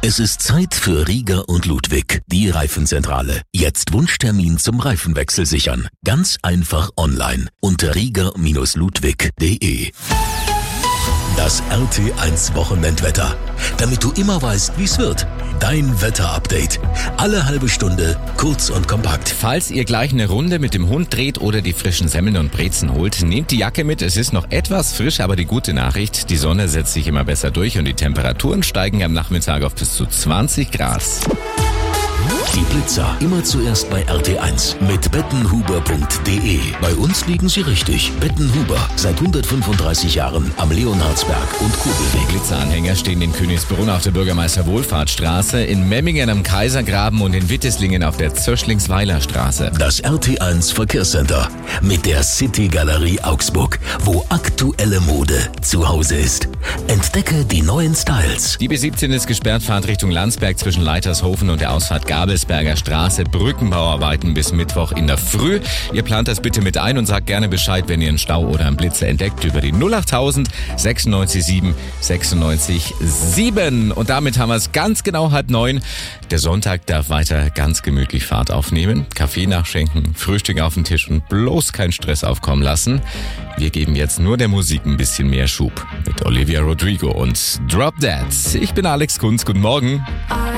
Es ist Zeit für Rieger und Ludwig, die Reifenzentrale. Jetzt Wunschtermin zum Reifenwechsel sichern. Ganz einfach online unter rieger-ludwig.de. Das RT1 Wochenendwetter. Damit du immer weißt, wie's wird. Dein Wetterupdate. Alle halbe Stunde, kurz und kompakt. Falls ihr gleich eine Runde mit dem Hund dreht oder die frischen Semmeln und Brezen holt, nehmt die Jacke mit. Es ist noch etwas frisch, aber die gute Nachricht, die Sonne setzt sich immer besser durch und die Temperaturen steigen am Nachmittag auf bis zu 20 Grad. Die Blitzer immer zuerst bei RT1 mit bettenhuber.de. Bei uns liegen sie richtig. Bettenhuber, seit 135 Jahren am Leonhardsberg und Kugelweg. Blitzeranhänger stehen in Königsbrunn auf der Bürgermeister-Wohlfahrtsstraße, in Memmingen am Kaisergraben und in Witteslingen auf der Zöschlingsweiler Straße. Das RT1 Verkehrscenter mit der City Galerie Augsburg, wo aktuelle Mode zu Hause ist. Entdecke die neuen Styles. Die B17 ist gesperrt, Fahrt Richtung Landsberg zwischen Leitershofen und der Ausfahrt Gabelsberger Straße, Brückenbauarbeiten bis Mittwoch in der Früh. Ihr plant das bitte mit ein und sagt gerne Bescheid, wenn ihr einen Stau oder einen Blitzer entdeckt, über die 08000 96 7 96 7. Und damit haben wir es ganz genau 8:30. Der Sonntag darf weiter ganz gemütlich Fahrt aufnehmen, Kaffee nachschenken, Frühstück auf den Tisch und bloß keinen Stress aufkommen lassen. Wir geben jetzt nur der Musik ein bisschen mehr Schub mit Olivia Rodrigo und Drop Dead. Ich bin Alex Kunz, guten Morgen.